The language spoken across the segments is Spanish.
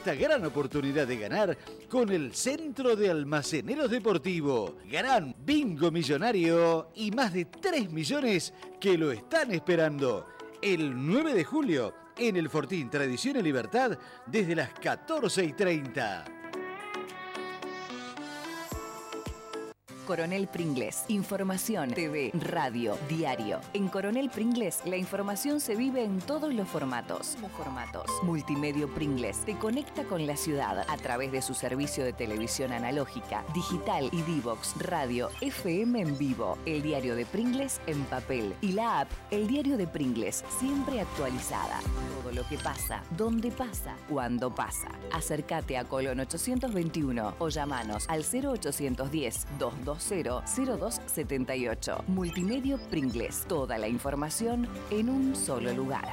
esta gran oportunidad de ganar con el Centro de Almaceneros Deportivo. Gran bingo millonario y más de 3 millones que lo están esperando. El 9 de julio en el Fortín Tradición y Libertad desde las 14:30. Coronel Pringles, información, TV, radio, diario. En Coronel Pringles, la información se vive en todos los formatos. Multimedio Pringles te conecta con la ciudad a través de su servicio de televisión analógica, digital y Divox, radio, FM en vivo, el diario de Pringles en papel y la app El Diario de Pringles, siempre actualizada. Todo lo que pasa, dónde pasa, cuándo pasa. Acércate a Colón 821 o llamanos al 0810-220-0278. Multimedio Pringles, toda la información en un solo lugar.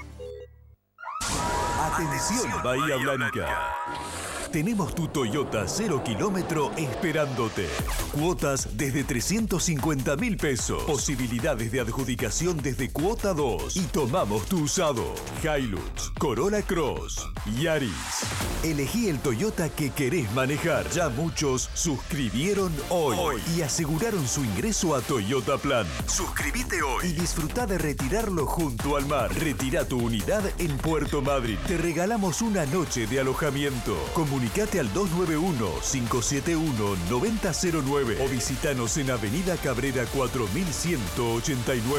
Atención, Bahía Blanca. Tenemos tu Toyota 0 kilómetro esperándote. Cuotas desde 350.000 pesos. Posibilidades de adjudicación desde cuota 2. Y tomamos tu usado. Hilux, Corolla Cross, Yaris. Elegí el Toyota que querés manejar. Ya muchos suscribieron hoy y aseguraron su ingreso a Toyota Plan. Suscríbete hoy y disfruta de retirarlo junto al mar. Retira tu unidad en Puerto Madryn. Te regalamos una noche de alojamiento. Comunicate al 291-571-9009 o visítanos en Avenida Cabrera 4189.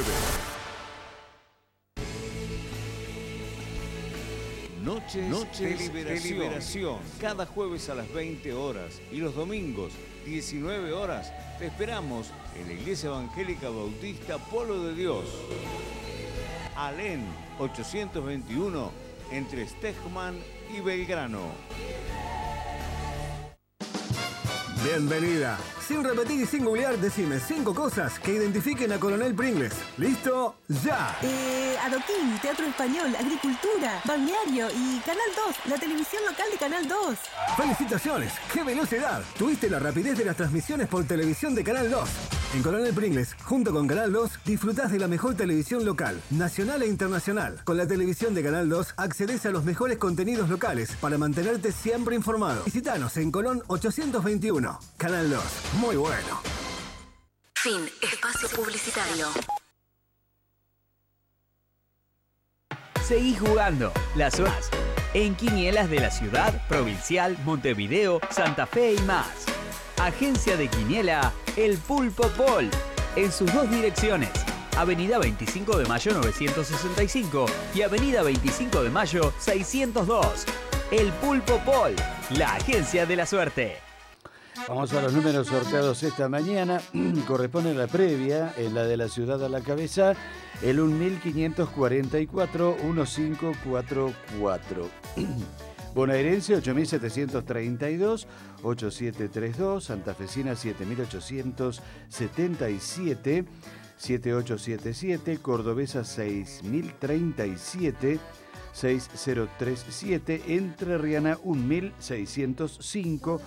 Noches de liberación. Cada jueves a las 20 horas y los domingos 19 horas te esperamos en la Iglesia Evangélica Bautista Pueblo de Dios. Alén 821 entre Stegman y Belgrano. Bienvenida. Sin repetir y sin googlear, decime 5 cosas que identifiquen a Coronel Pringles. ¿Listo? ¡Ya! Adoquín, teatro español, agricultura, balneario y Canal 2, la televisión local de Canal 2. ¡Felicitaciones! ¡Qué velocidad! Tuviste la rapidez de las transmisiones por televisión de Canal 2. En Coronel Pringles, junto con Canal 2, disfrutás de la mejor televisión local, nacional e internacional. Con la televisión de Canal 2, accedes a los mejores contenidos locales para mantenerte siempre informado. Visítanos en Colón 821. Canal 2. Muy bueno. Fin. Espacio publicitario. Seguí jugando las zonas en quinielas de la ciudad, provincial, Montevideo, Santa Fe y más. Agencia de Quiniela El Pulpo Pol, en sus 2 direcciones, Avenida 25 de Mayo 965 y Avenida 25 de Mayo 602. El Pulpo Pol, la agencia de la suerte. Vamos a los números sorteados esta mañana. Corresponde a la previa, en la de la ciudad a la cabeza, el 1544-1544. Bonaerense 8732, 8732, Santafesina 7877, 7877, Cordobesa 6037, 6037, Entrerriana 1605,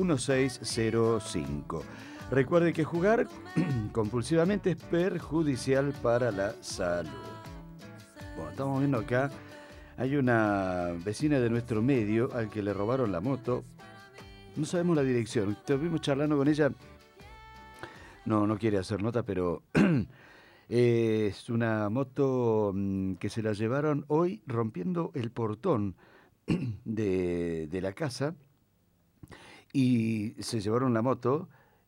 1605. Recuerde que jugar compulsivamente es perjudicial para la salud. Bueno, estamos viendo acá, hay una vecina de nuestro medio al que le robaron la moto. No sabemos la dirección, estuvimos charlando con ella. No quiere hacer nota, pero es una moto que se la llevaron hoy rompiendo el portón de la casa y se llevaron la moto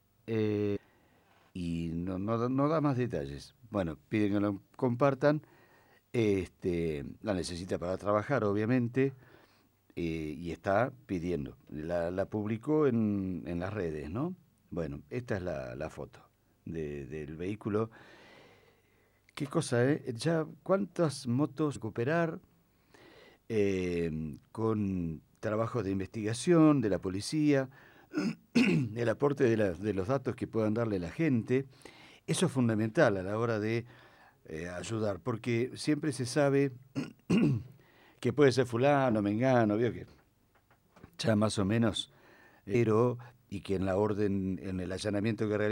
y no da más detalles. Bueno, piden que lo compartan. La necesita para trabajar, obviamente, y está pidiendo. La publicó en las redes, ¿no? Bueno, esta es la foto del vehículo. Qué cosa, ¿eh? Ya cuántas motos recuperar con trabajo de investigación de la policía, el aporte de los datos que puedan darle la gente. Eso es fundamental a la hora de ayudar, porque siempre se sabe que puede ser fulano, mengano, vio que ya más o menos, pero y que en la orden, en el allanamiento que realiza